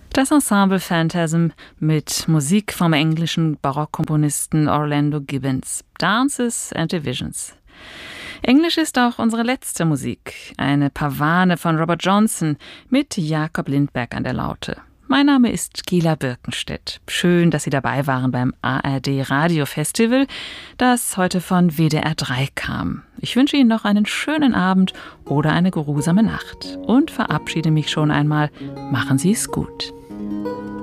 Das Ensemble Phantasm mit Musik vom englischen Barockkomponisten Orlando Gibbons. Dances and Divisions. Englisch ist auch unsere letzte Musik. Eine Pavane von Robert Johnson mit Jakob Lindberg an der Laute. Mein Name ist Gila Birkenstedt. Schön, dass Sie dabei waren beim ARD Radio Festival, das heute von WDR 3 kam. Ich wünsche Ihnen noch einen schönen Abend oder eine geruhsame Nacht und verabschiede mich schon einmal. Machen Sie es gut.